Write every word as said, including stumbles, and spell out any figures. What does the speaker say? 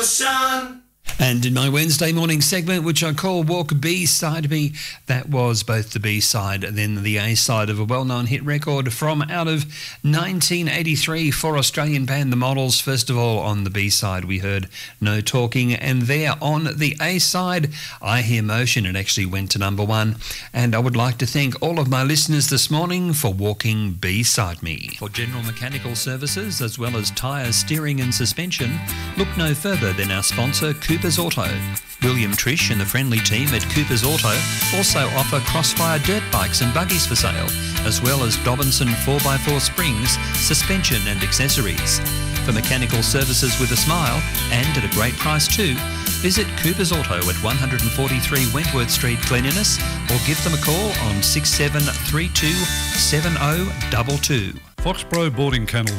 Sean. And in my Wednesday morning segment, which I call Walk B-Side Me, that was both the B-side and then the A-side of a well-known hit record from out of nineteen eighty-three for Australian band The Models. First of all, on the B-side, we heard No Talking, and there on the A-side, I Hear Motion. It actually went to number one. And I would like to thank all of my listeners this morning for walking B-side me. For general mechanical services, as well as tyres, steering and suspension, look no further than our sponsor, Cooper's Auto. William Trish and the friendly team at Cooper's Auto also offer Crossfire dirt bikes and buggies for sale, as well as Dobinson four by four springs, suspension and accessories. For mechanical services with a smile, and at a great price too, visit Cooper's Auto at one forty-three Wentworth Street, Glen Innes, or give them a call on six seven three two seven zero two two. Foxborough Boarding Kennels